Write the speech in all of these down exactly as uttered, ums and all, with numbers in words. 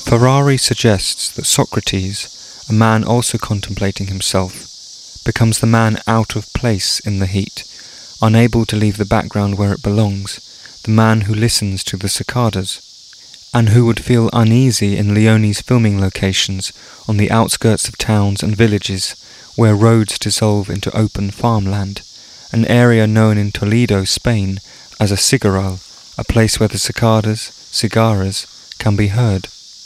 Ferrari suggests that Socrates, a man also contemplating himself, becomes the man out of place in the heat, unable to leave the background where it belongs, the man who listens to the cicadas, and who would feel uneasy in Leone's filming locations on the outskirts of towns and villages where roads dissolve into open farmland, an area known in Toledo, Spain as a cigarral, a place where the cicadas, cigarras, can be heard.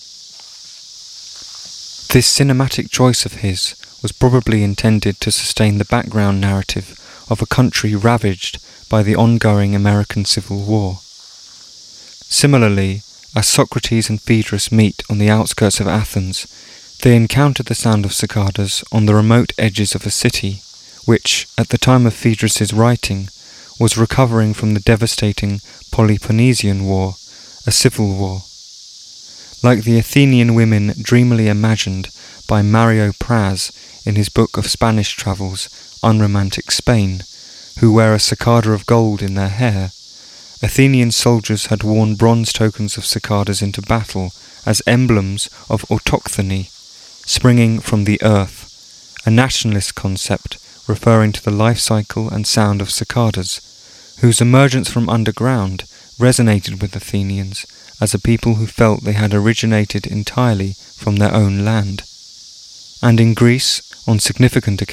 This cinematic choice of his was probably intended to sustain the background narrative of a country ravaged by the ongoing American Civil War. Similarly, as Socrates and Phaedrus meet on the outskirts of Athens, they encounter the sound of cicadas on the remote edges of a city, which, at the time of Phaedrus's writing, was recovering from the devastating Peloponnesian War, a civil war. Like the Athenian women dreamily imagined by Mario Praz in his book of Spanish travels, Unromantic Spain, who wear a cicada of gold in their hair, Athenian soldiers had worn bronze tokens of cicadas into battle as emblems of autochthony, springing from the earth, a nationalist concept referring to the life cycle and sound of cicadas, whose emergence from underground resonated with Athenians as a people who felt they had originated entirely from their own land. And in Greece, on significant